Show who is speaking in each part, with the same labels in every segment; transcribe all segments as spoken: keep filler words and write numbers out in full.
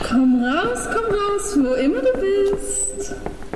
Speaker 1: Komm raus, komm raus, wo immer du bist.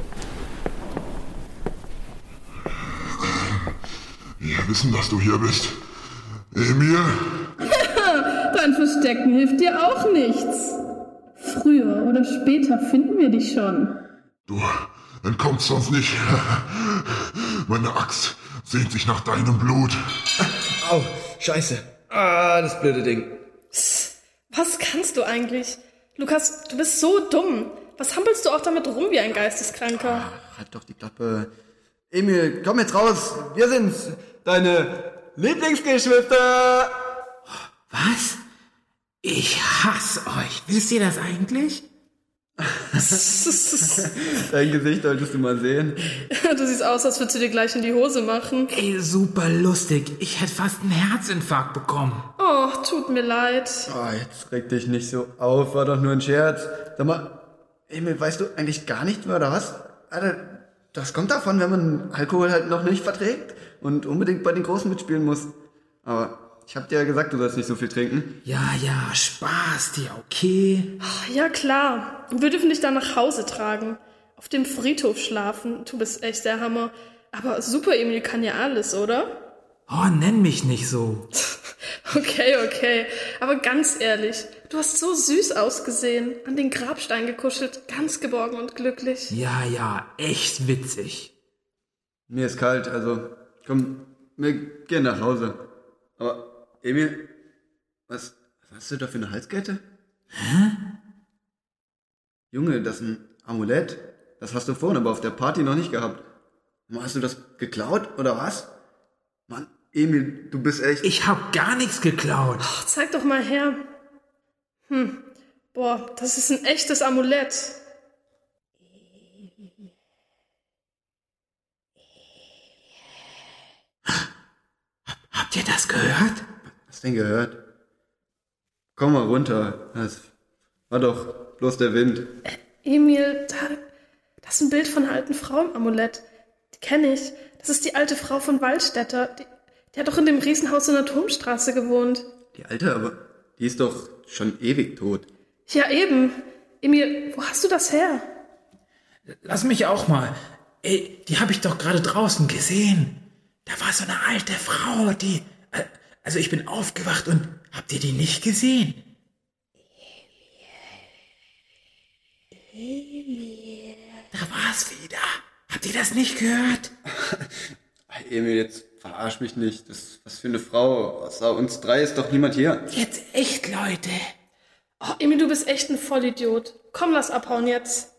Speaker 2: Wir wissen, dass du hier bist. Emil?
Speaker 1: Dein Verstecken hilft dir auch nichts. Früher oder später finden wir dich schon.
Speaker 2: Du entkommst sonst nicht. Meine Axt sehnt sich nach deinem Blut.
Speaker 3: Au, scheiße. Ah, das blöde Ding.
Speaker 4: Was kannst du eigentlich? Lukas, du bist so dumm. Was hampelst du auch damit rum wie ein Geisteskranker?
Speaker 3: Ach, halt doch die Klappe. Emil, komm jetzt raus. Wir sind's. Deine Lieblingsgeschwister.
Speaker 5: Was? Ich hasse euch. Wisst ihr das eigentlich?
Speaker 3: Dein Gesicht solltest du mal sehen.
Speaker 4: Du siehst aus, als würdest du dir gleich in die Hose machen.
Speaker 5: Ey, super lustig. Ich hätte fast einen Herzinfarkt bekommen.
Speaker 4: Oh, tut mir leid.
Speaker 3: Oh, jetzt reg dich nicht so auf. War doch nur ein Scherz. Sag mal, Emil, weißt du eigentlich gar nicht mehr, oder was? Alter, das kommt davon, wenn man Alkohol halt noch nicht verträgt und unbedingt bei den Großen mitspielen muss. Aber ich hab dir ja gesagt, du sollst nicht so viel trinken.
Speaker 5: Ja, ja, Spaß dir, okay?
Speaker 4: Ja, klar. Wir dürfen dich dann nach Hause tragen. Auf dem Friedhof schlafen. Du bist echt der Hammer. Aber Super Emil kann ja alles, oder?
Speaker 5: Oh, nenn mich nicht so.
Speaker 4: Okay, okay. Aber ganz ehrlich, du hast so süß ausgesehen. An den Grabstein gekuschelt. Ganz geborgen und glücklich.
Speaker 5: Ja, ja, echt witzig.
Speaker 3: Mir ist kalt, also komm, wir gehen nach Hause. Aber Emil, was, was hast du da für eine Halskette?
Speaker 5: Hä?
Speaker 3: Junge, das ist ein Amulett. Das hast du vorhin aber auf der Party noch nicht gehabt. Hast du das geklaut oder was? Mann, Emil, du bist echt...
Speaker 5: Ich hab gar nichts geklaut.
Speaker 4: Ach, zeig doch mal her. Hm, boah, das ist ein echtes Amulett.
Speaker 5: Habt ihr das gehört?
Speaker 3: Was denn gehört? Komm mal runter. Das war doch bloß der Wind.
Speaker 4: Äh, Emil, da, das ist ein Bild von einer alten Frau im Amulett. Die kenne ich. Das ist die alte Frau von Waldstätter. Die, die hat doch in dem Riesenhaus in der Turmstraße gewohnt.
Speaker 3: Die alte, aber die ist doch schon ewig tot.
Speaker 4: Ja, eben. Emil, wo hast du das her?
Speaker 5: Lass mich auch mal. Ey, die habe ich doch gerade draußen gesehen. Da war so eine alte Frau, die... Also ich bin aufgewacht und habt ihr die nicht gesehen?
Speaker 6: Emil.
Speaker 5: Da war es wieder. Habt ihr das nicht gehört?
Speaker 3: Emil, jetzt verarsch mich nicht. Das, was für eine Frau. Außer uns drei ist doch niemand hier.
Speaker 5: Jetzt echt, Leute.
Speaker 4: Oh, Emil, du bist echt ein Vollidiot. Komm, lass abhauen jetzt.